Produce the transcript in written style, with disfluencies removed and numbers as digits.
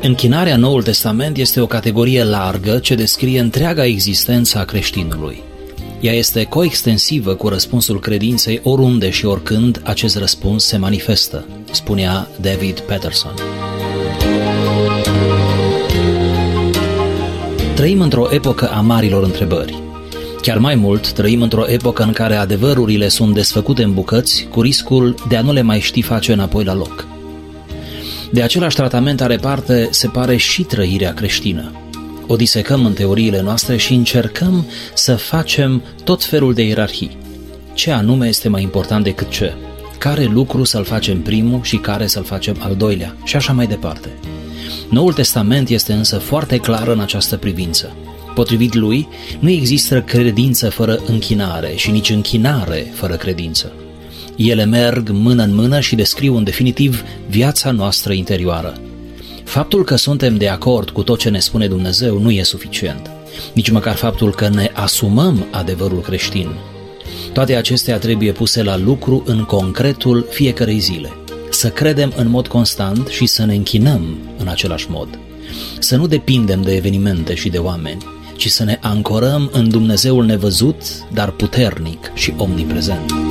Închinarea în Noul Testament este o categorie largă ce descrie întreaga existență a creștinului. Ea este coextensivă cu răspunsul credinței oriunde și oricând acest răspuns se manifestă, spunea David Patterson. Trăim într-o epocă a marilor întrebări. Chiar mai mult, trăim într-o epocă în care adevărurile sunt desfăcute în bucăți, cu riscul de a nu le mai ști face înapoi la loc. De același tratament are parte, se pare, și trăirea creștină. O disecăm în teoriile noastre și încercăm să facem tot felul de ierarhii. Ce anume este mai important decât ce? Care lucru să-l facem primul și care să-l facem al doilea? Și așa mai departe. Noul Testament este însă foarte clar în această privință. Potrivit lui, nu există credință fără închinare și nici închinare fără credință. Ele merg mână în mână și descriu în definitiv viața noastră interioară. Faptul că suntem de acord cu tot ce ne spune Dumnezeu nu e suficient. Nici măcar faptul că ne asumăm adevărul creștin. Toate acestea trebuie puse la lucru în concretul fiecărei zile. Să credem în mod constant și să ne închinăm în același mod. Să nu depindem de evenimente și de oameni, ci să ne ancorăm în Dumnezeul nevăzut, dar puternic și omniprezent.